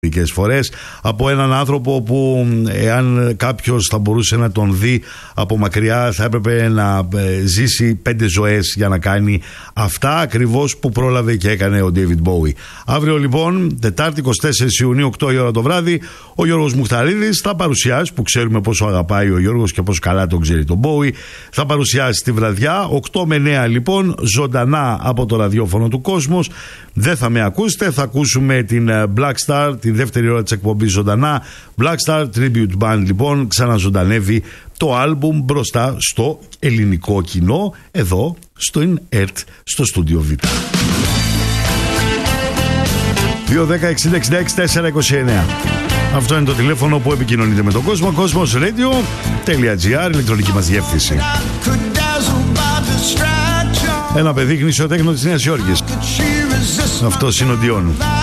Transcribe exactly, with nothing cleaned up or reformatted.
μερικές φορές από έναν άνθρωπο που εάν κάποιος θα μπορούσε να τον δει από μακριά θα έπρεπε να ζήσει πέντε ζωές για να κάνει αυτά ακριβώς που πρόλαβε και έκανε ο David Bowie. Αύριο λοιπόν, Τετάρτη εικοστή τέταρτη Ιουνίου, οκτώ η ώρα το βράδυ, ο Γιώργος Μουχταρίδης θα παρουσιάσει, που ξέρουμε πόσο αγαπάει ο Γιώργος και πόσο καλά τον ξέρει τον Bowie, θα παρουσιάσει τη βραδιά οκτώ με εννέα λοιπόν, ζωντανά από το ραδιόφωνο του Κόσμος. Δεν θα με ακούσετε, θα ακούσουμε την Black Star, τη δεύτερη ώρα της εκπομπής ζωντανά. Black Star Tribute Band λοιπόν ξαναζωντανεύει το άλμπουμ μπροστά στο ελληνικό κοινό, εδώ στο ΕΡΤ, στο στούντιο Β. δύο δέκα εξήντα εξήντα έξι τετρακόσια είκοσι εννέα. Αυτό είναι το τηλέφωνο που επικοινωνείτε με τον κόσμο. Cosmosradio.gr, ηλεκτρονική μας διεύθυνση. Ένα παιδί γνήσιο τέκνο της Νέας Υόρκης. Αυτός είναι ο Διόν.